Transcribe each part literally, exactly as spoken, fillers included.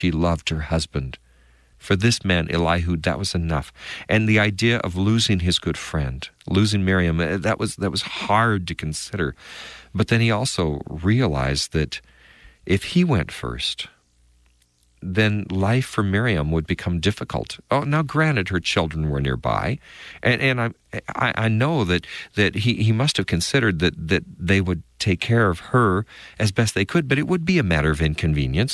She loved her husband. For this man, Eliud, that was enough. And the idea of losing his good friend, losing Miriam, that was that was hard to consider. But then he also realized that if he went first, then life for Miriam would become difficult. Oh, now granted, her children were nearby, and and I I, I know that that he, he must have considered that that they would take care of her as best they could, but it would be a matter of inconvenience.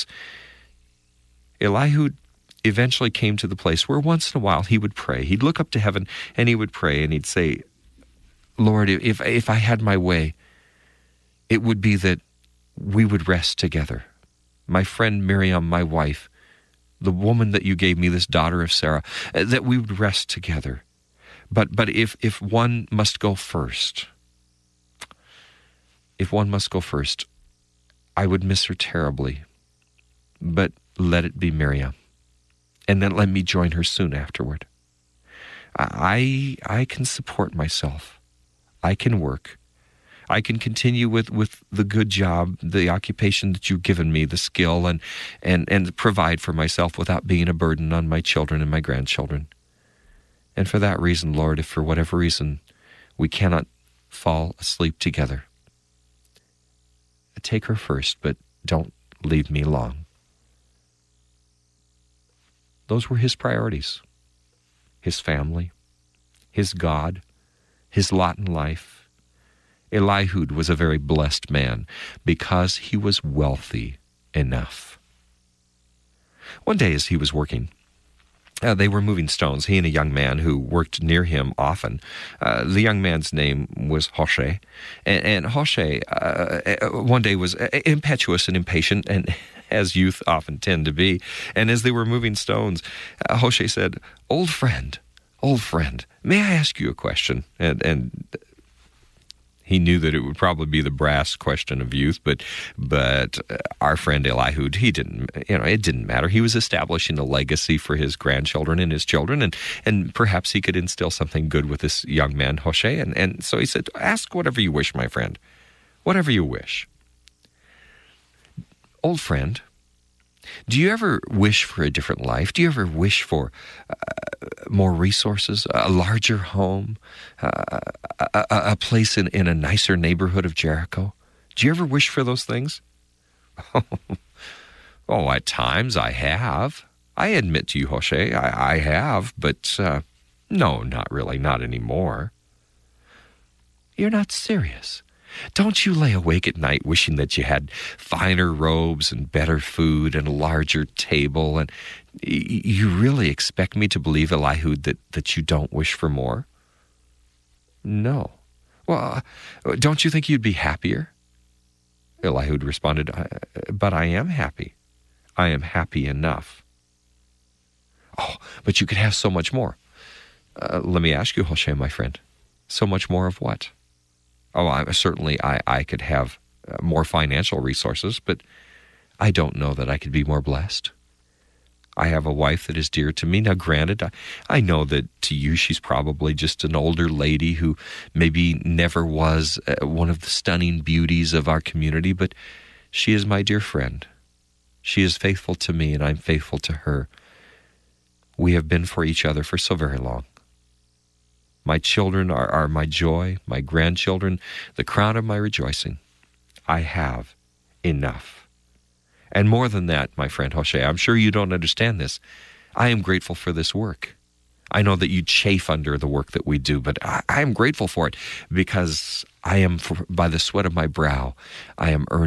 Eliud eventually came to the place where once in a while he would pray. He'd look up to heaven and he would pray and he'd say, Lord, if if I had my way, it would be that we would rest together. My friend Miriam, my wife, the woman that you gave me, this daughter of Sarah, that we would rest together. But but if if one must go first, if one must go first, I would miss her terribly. But let it be Miriam. And then let me join her soon afterward. I I can support myself. I can work. I can continue with, with the good job, the occupation that you've given me, the skill, and, and, and provide for myself without being a burden on my children and my grandchildren. And for that reason, Lord, if for whatever reason we cannot fall asleep together, take her first, but don't leave me long. Those were his priorities. His family, his God, his lot in life. Eliud was a very blessed man because he was wealthy enough. One day as he was working, uh, they were moving stones, he and a young man who worked near him often. Uh, the young man's name was José, and, and José uh, one day was impetuous and impatient, and as youth often tend to be. And as they were moving stones, uh, José said, "Old friend, old friend, may I ask you a question?" And and he knew that it would probably be the brass question of youth, but but uh, our friend Eliud, he didn't, you know, it didn't matter. He was establishing a legacy for his grandchildren and his children, and and perhaps he could instill something good with this young man, José. And, and so he said, "Ask whatever you wish, my friend, whatever you wish." Old friend, do you ever wish for a different life? Do you ever wish for uh, more resources, a larger home, uh, a, a, a place in, in a nicer neighborhood of Jericho? Do you ever wish for those things? Oh, at times I have. I admit to you, José, I, I have, but uh, no, not really, not anymore. You're not serious. Don't you lay awake at night wishing that you had finer robes and better food and a larger table? And y- you really expect me to believe, Eliud, that, that you don't wish for more? No. Well, uh, don't you think you'd be happier? Eliud responded, "But I am happy. I am happy enough." "Oh, but you could have so much more." Uh, let me ask you, José, my friend, so much more of what? Oh, I, certainly I, I could have uh, more financial resources, but I don't know that I could be more blessed. I have a wife that is dear to me. Now, granted, I, I know that to you she's probably just an older lady who maybe never was uh, one of the stunning beauties of our community, but she is my dear friend. She is faithful to me, and I'm faithful to her. We have been for each other for so very long. My children are, are my joy, my grandchildren, the crown of my rejoicing. I have enough. And more than that, my friend José, I'm sure you don't understand this. I am grateful for this work. I know that you chafe under the work that we do, but I, I am grateful for it because I am, for, by the sweat of my brow, I am earning